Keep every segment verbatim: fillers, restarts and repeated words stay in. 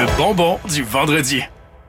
Le bonbon du vendredi.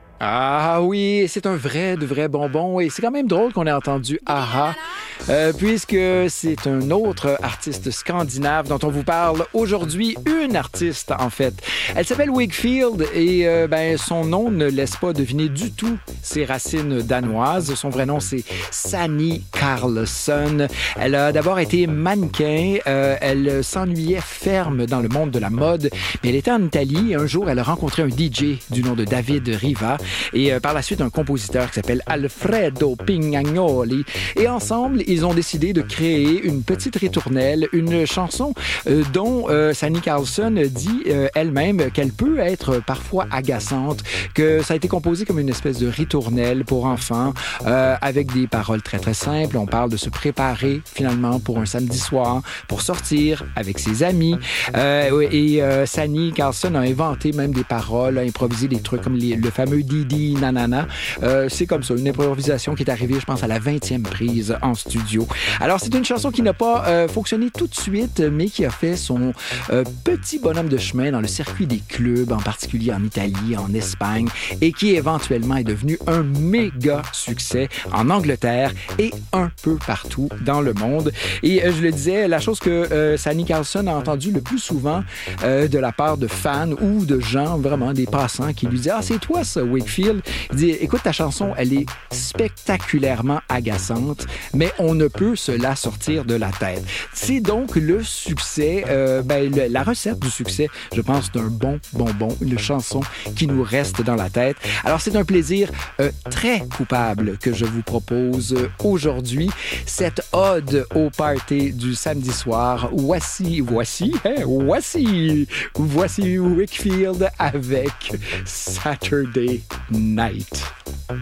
Ah oui, c'est un vrai, de vrai bonbon. Et c'est quand même drôle qu'on ait entendu Aha, euh, puisque c'est un autre artiste scandinave dont on vous parle aujourd'hui. Une artiste, en fait. Elle s'appelle Wakefield et euh, ben, son nom ne laisse pas deviner du tout ses racines danoises. Son vrai nom, c'est Sanni Karlsson. Elle a d'abord été mannequin. Euh, elle s'ennuyait ferme dans le monde de la mode, mais elle était en Italie et un jour, elle a rencontré un D J du nom de David Riva. Et euh, par la suite, un compositeur qui s'appelle Alfredo Pignanoli. Et ensemble, ils ont décidé de créer une petite ritournelle, une chanson euh, dont euh, Sanni Karlsson dit euh, elle-même qu'elle peut être parfois agaçante, que ça a été composé comme une espèce de ritournelle pour enfants, euh, avec des paroles très, très simples. On parle de se préparer finalement pour un samedi soir, pour sortir avec ses amis. Euh, et euh, Sanni Karlsson a inventé même des paroles, a improvisé des trucs comme les, le fameux Didi Nanana. Euh, c'est comme ça, une improvisation qui est arrivée, je pense, à la vingtième prise en studio. Alors, c'est une chanson qui n'a pas euh, fonctionné tout de suite, mais qui a fait son euh, petit bonhomme de chemin dans le circuit des clubs, en particulier en Italie, en Espagne, et qui éventuellement est devenu un méga succès en Angleterre et un peu partout dans le monde. Et euh, je le disais, la chose que euh, Sanni Karlsson a entendue le plus souvent euh, de la part de fans ou de gens, vraiment des passants, qui lui disent « Ah, c'est toi ça, Wakefield. » Il dit, écoute, ta chanson, elle est spectaculairement agaçante, mais on ne peut se la sortir de la tête. C'est donc le succès, euh, ben, le, la recette du succès, je pense, d'un bon bonbon, une chanson qui nous reste dans la tête. Alors, c'est un plaisir euh, très coupable que je vous propose aujourd'hui. Cette ode au party du samedi soir. Voici, voici, hein, voici, voici Wakefield avec Saturday Night.